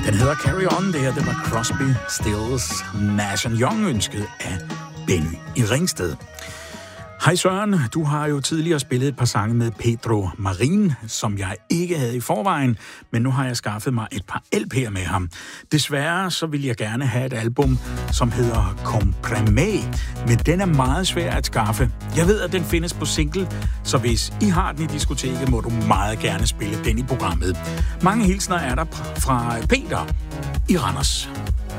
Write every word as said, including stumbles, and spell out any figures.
Den hedder Carry On, det her, det var Crosby, Stills, Nash and Young, ønsket af Benny i Ringsted. Hej Søren, du har jo tidligere spillet et par sange med Pedro Marin, som jeg ikke havde i forvejen, men nu har jeg skaffet mig et par L P'er med ham. Desværre så vil jeg gerne have et album, som hedder Comprime, men den er meget svær at skaffe. Jeg ved, at den findes på single, så hvis I har den i diskoteket, må du meget gerne spille den i programmet. Mange hilsner er der fra Peter i Randers.